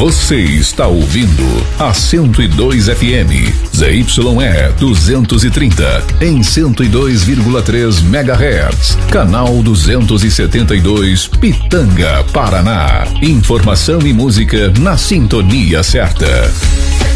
Você está ouvindo a 102 FM, ZYE 230, em 102,3 MHz. Canal 272, Pitanga, Paraná. Informação e música na sintonia certa.